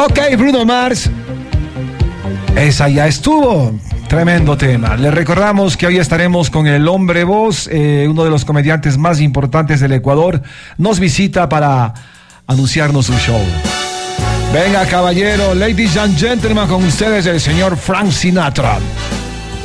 Ok, Bruno Mars. Esa ya estuvo. Tremendo tema. Les recordamos que hoy estaremos con el Hombre Voz, uno de los comediantes más importantes del Ecuador. Nos visita para anunciarnos su show. Venga, caballero, ladies and gentlemen, con ustedes el señor Frank Sinatra.